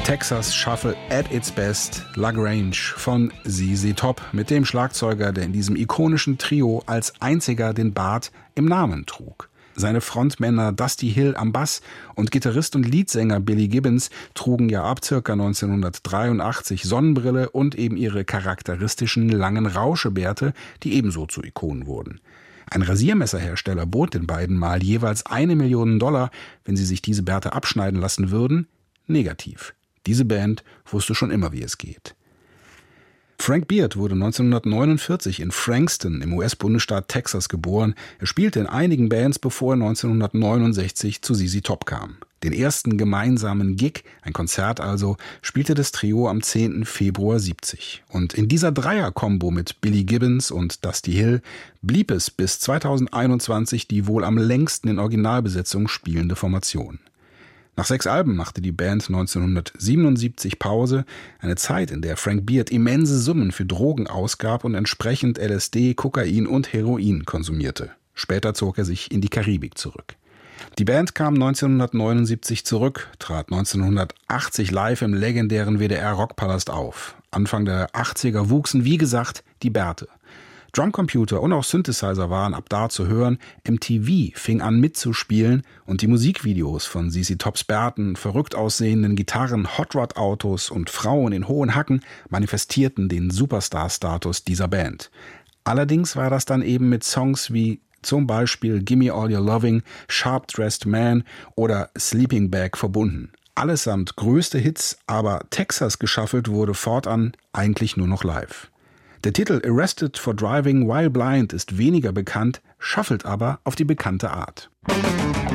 Texas Shuffle at its best, La Grange von ZZ Top mit dem Schlagzeuger, der in diesem ikonischen Trio als einziger den Bart im Namen trug. Seine Frontmänner Dusty Hill am Bass und Gitarrist und Leadsänger Billy Gibbons trugen ja ab ca. 1983 Sonnenbrille und eben ihre charakteristischen langen Rauschebärte, die ebenso zu Ikonen wurden. Ein Rasiermesserhersteller bot den beiden mal jeweils $1 Million, wenn sie sich diese Bärte abschneiden lassen würden. Negativ. Diese Band wusste schon immer, wie es geht. Frank Beard wurde 1949 in Frankston im US-Bundesstaat Texas geboren. Er spielte in einigen Bands, bevor er 1969 zu ZZ Top kam. Den ersten gemeinsamen Gig, ein Konzert also, spielte das Trio am 10. Februar 70. Und in dieser Dreier-Kombo mit Billy Gibbons und Dusty Hill blieb es bis 2021 die wohl am längsten in Originalbesetzung spielende Formation. Nach 6 Alben machte die Band 1977 Pause, eine Zeit, in der Frank Beard immense Summen für Drogen ausgab und entsprechend LSD, Kokain und Heroin konsumierte. Später zog er sich in die Karibik zurück. Die Band kam 1979 zurück, trat 1980 live im legendären WDR-Rockpalast auf. Anfang der 80er wuchsen, wie gesagt, die Bärte. Drumcomputer und auch Synthesizer waren ab da zu hören, MTV fing an mitzuspielen und die Musikvideos von ZZ Tops Bärten, verrückt aussehenden Gitarren, Hot-Rod-Autos und Frauen in hohen Hacken manifestierten den Superstar-Status dieser Band. Allerdings war das dann eben mit Songs wie zum Beispiel Gimme All Your Loving, Sharp Dressed Man oder Sleeping Bag verbunden. Allesamt größte Hits, aber Texas geschaffelt wurde fortan eigentlich nur noch live. Der Titel Arrested for Driving While Blind ist weniger bekannt, shuffelt aber auf die bekannte Art.